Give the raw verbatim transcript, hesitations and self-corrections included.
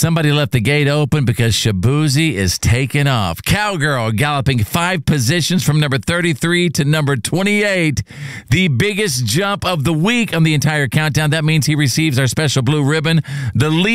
somebody left the gate open because Shaboozey is taking off. Cowgirl galloping five positions from number thirty-three to number twenty-eight. The biggest jump of the week on the entire countdown. That means he receives our special blue ribbon. The lead